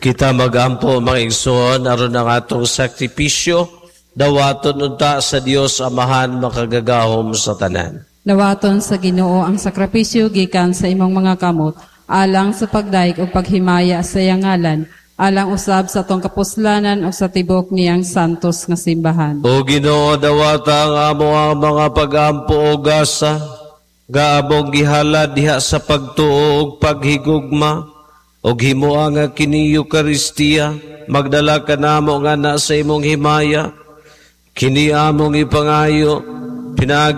Kita magampo mga igsoon aron ang atong sakripisyo, dawaton unta sa Dios Amahan makagagahom sa tanan. Dawaton sa Ginoo ang sakripisyo gikan sa imong mga kamot, alang sa pagdaig o paghimaya sa iyang ngalan, alang usab sa tong kapuslanan o sa tibok niyang santos nga simbahan. O Ginoo, dawata ang amo ang mga pagampo o gasa, gaabong gihala diha sa pagtuo ug paghigugma, og himuha nga kini Eucharistia, magdala ka namo nga na sa imong himaya, kini among ipangayo, pinagi